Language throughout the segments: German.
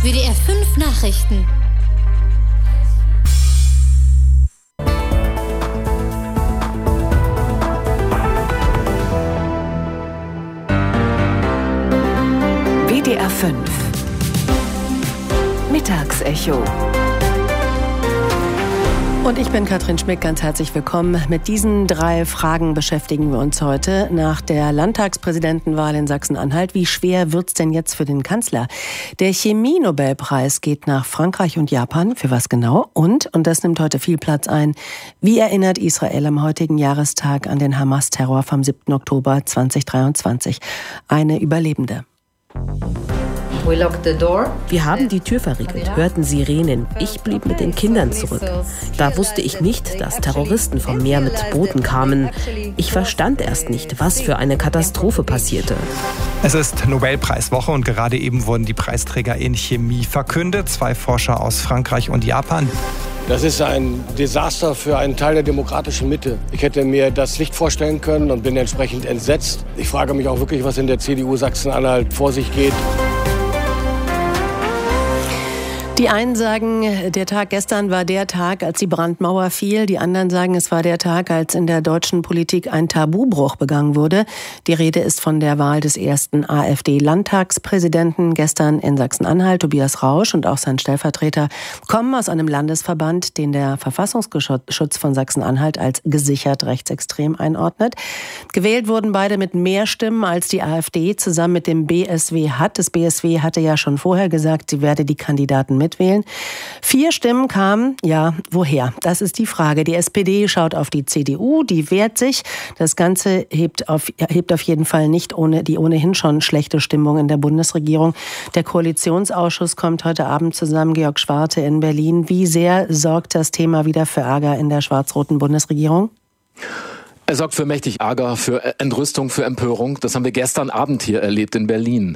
WDR 5 Nachrichten. WDR 5 Mittagsecho. Und ich bin Katrin Schmick, ganz herzlich willkommen. Mit diesen 3 Fragen beschäftigen wir uns heute. Nach der Landtagspräsidentenwahl in Sachsen-Anhalt, wie schwer wird's denn jetzt für den Kanzler? Der Chemie-Nobelpreis geht nach Frankreich und Japan. Für was genau? Und das nimmt heute viel Platz ein, wie erinnert Israel am heutigen Jahrestag an den Hamas-Terror vom 7. Oktober 2023? Eine Überlebende. Wir haben die Tür verriegelt, hörten Sirenen. Ich blieb mit den Kindern zurück. Da wusste ich nicht, dass Terroristen vom Meer mit Booten kamen. Ich verstand erst nicht, was für eine Katastrophe passierte. Es ist Nobelpreiswoche und gerade eben wurden die Preisträger in Chemie verkündet. 2 Forscher aus Frankreich und Japan. Das ist ein Desaster für einen Teil der demokratischen Mitte. Ich hätte mir das nicht vorstellen können und bin entsprechend entsetzt. Ich frage mich auch wirklich, was in der CDU Sachsen-Anhalt vor sich geht. Die einen sagen, der Tag gestern war der Tag, als die Brandmauer fiel. Die anderen sagen, es war der Tag, als in der deutschen Politik ein Tabubruch begangen wurde. Die Rede ist von der Wahl des ersten AfD-Landtagspräsidenten gestern in Sachsen-Anhalt. Tobias Rausch und auch sein Stellvertreter kommen aus einem Landesverband, den der Verfassungsschutz von Sachsen-Anhalt als gesichert rechtsextrem einordnet. Gewählt wurden beide mit mehr Stimmen als die AfD zusammen mit dem BSW hat. Das BSW hatte ja schon vorher gesagt, sie werde die Kandidaten mitwählen. 4 Stimmen kamen, ja, woher? Das ist die Frage. Die SPD schaut auf die CDU, die wehrt sich. Das Ganze hebt auf jeden Fall nicht ohne die ohnehin schon schlechte Stimmung in der Bundesregierung. Der Koalitionsausschuss kommt heute Abend zusammen, Georg Schwarte in Berlin. Wie sehr sorgt das Thema wieder für Ärger in der schwarz-roten Bundesregierung? Er sorgt für mächtig Ärger, für Entrüstung, für Empörung. Das haben wir gestern Abend hier erlebt in Berlin.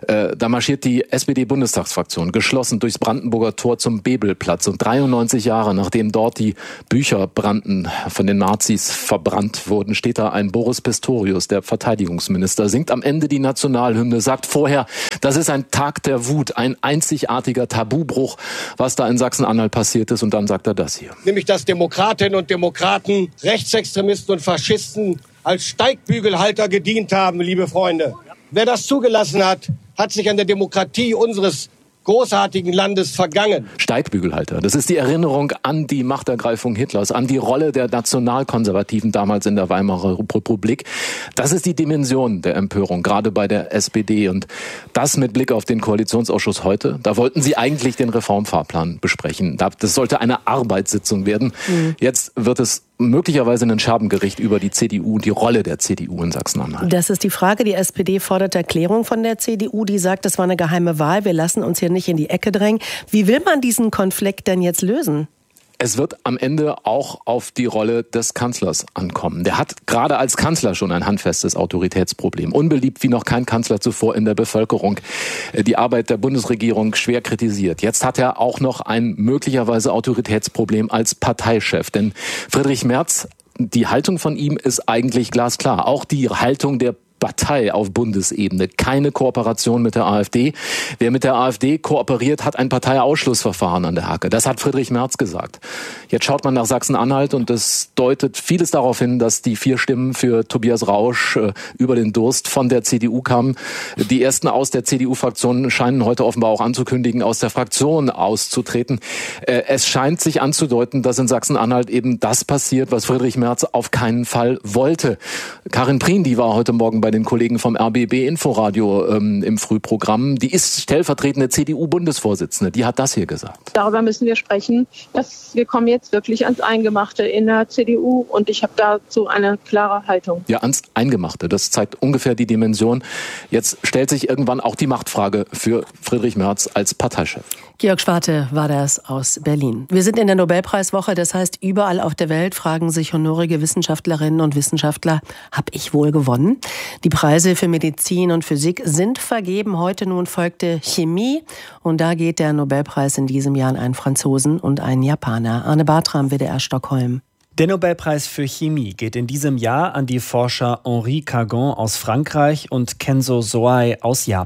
Da marschiert die SPD-Bundestagsfraktion geschlossen durchs Brandenburger Tor zum Bebelplatz. Und 93 Jahre nachdem dort die Bücher brannten, von den Nazis verbrannt wurden, steht da ein Boris Pistorius, der Verteidigungsminister, singt am Ende die Nationalhymne, sagt vorher, das ist ein Tag der Wut, ein einzigartiger Tabubruch, was da in Sachsen-Anhalt passiert ist. Und dann sagt er das hier. Nämlich, dass Demokratinnen und Demokraten, Rechtsextremisten und Faschisten als Steigbügelhalter gedient haben, liebe Freunde. Wer das zugelassen hat, hat sich an der Demokratie unseres großartigen Landes vergangen. Steigbügelhalter, das ist die Erinnerung an die Machtergreifung Hitlers, an die Rolle der Nationalkonservativen damals in der Weimarer Republik. Das ist die Dimension der Empörung, gerade bei der SPD. Und das mit Blick auf den Koalitionsausschuss heute. Da wollten sie eigentlich den Reformfahrplan besprechen. Das sollte eine Arbeitssitzung werden. Jetzt wird es möglicherweise ein Scherbengericht über die CDU und die Rolle der CDU in Sachsen-Anhalt. Das ist die Frage. Die SPD fordert Erklärung von der CDU. Die sagt, das war eine geheime Wahl. Wir lassen uns hier nicht in die Ecke drängen. Wie will man diesen Konflikt denn jetzt lösen? Es wird am Ende auch auf die Rolle des Kanzlers ankommen. Der hat gerade als Kanzler schon ein handfestes Autoritätsproblem. Unbeliebt wie noch kein Kanzler zuvor in der Bevölkerung. Die Arbeit der Bundesregierung schwer kritisiert. Jetzt hat er auch noch ein möglicherweise Autoritätsproblem als Parteichef. Denn Friedrich Merz, die Haltung von ihm ist eigentlich glasklar. Auch die Haltung der Partei auf Bundesebene. Keine Kooperation mit der AfD. Wer mit der AfD kooperiert, hat ein Parteiausschlussverfahren an der Hacke. Das hat Friedrich Merz gesagt. Jetzt schaut man nach Sachsen-Anhalt und es deutet vieles darauf hin, dass die 4 Stimmen für Tobias Rausch über den Durst von der CDU kamen. Die ersten aus der CDU-Fraktion scheinen heute offenbar auch anzukündigen, aus der Fraktion auszutreten. Es scheint sich anzudeuten, dass in Sachsen-Anhalt eben das passiert, was Friedrich Merz auf keinen Fall wollte. Karin Prien, die war heute Morgen bei den Kollegen vom RBB Inforadio im Frühprogramm. Die ist stellvertretende CDU-Bundesvorsitzende. Die hat das hier gesagt. Darüber müssen wir sprechen. Wir kommen jetzt wirklich ans Eingemachte in der CDU und ich habe dazu eine klare Haltung. Ja, ans Eingemachte. Das zeigt ungefähr die Dimension. Jetzt stellt sich irgendwann auch die Machtfrage für Friedrich Merz als Parteichef. Georg Schwarte war das aus Berlin. Wir sind in der Nobelpreiswoche, das heißt, überall auf der Welt fragen sich honorige Wissenschaftlerinnen und Wissenschaftler, habe ich wohl gewonnen? Die Preise für Medizin und Physik sind vergeben. Heute nun folgte Chemie und da geht der Nobelpreis in diesem Jahr an einen Franzosen und einen Japaner. Arne Bartram, WDR Stockholm. Der Nobelpreis für Chemie geht in diesem Jahr an die Forscher Henri Cagon aus Frankreich und Kenzo Soai aus Japan.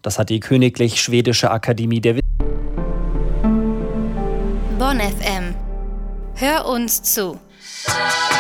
Das hat die Königlich Schwedische Akademie der Bonn FM. Hör uns zu.